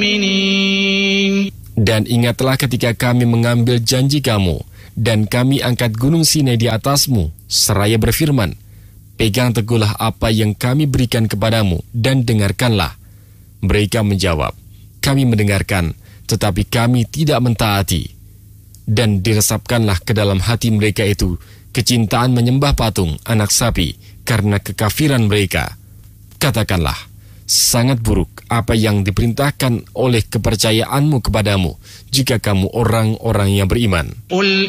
مؤمنين. Dan ingatlah ketika kami mengambil janji kamu, dan kami angkat gunung Sinai di atasmu, seraya berfirman, pegang teguhlah apa yang kami berikan kepadamu, dan dengarkanlah. Mereka menjawab, kami mendengarkan, tetapi kami tidak mentaati. Dan diresapkanlah ke dalam hati mereka itu kecintaan menyembah patung, anak sapi, karena kekafiran mereka. Katakanlah, sangat buruk apa yang diperintahkan oleh kepercayaanmu kepadamu, jika kamu orang-orang yang beriman.